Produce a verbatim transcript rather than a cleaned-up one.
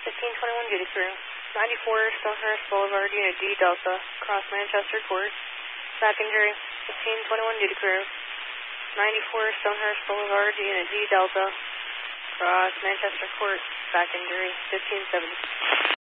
fifteen twenty-one duty crew. ninety-four Stonehurst Boulevard, Unit D Delta, cross Manchester Court. Back injury, fifteen twenty-one duty crew. ninety-four Stonehurst Boulevard, Unit D Delta, cross Manchester Court. Back injury, fifteen seventy.